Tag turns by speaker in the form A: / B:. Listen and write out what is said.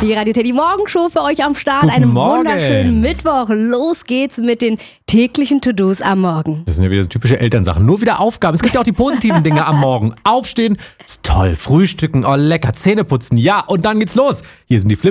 A: Die Radio Teddy Morgenshow für euch am Start.
B: Guten
A: Einen
B: Morgen.
A: wunderschönen Mittwoch. Los geht's mit den täglichen To-Dos am Morgen.
B: Das sind ja wieder so typische Elternsachen. Nur wieder Aufgaben. Es gibt ja auch die positiven Dinge am Morgen. Aufstehen ist toll. Frühstücken, oh lecker. Zähne putzen, ja. Und dann geht's los. Hier sind die Flip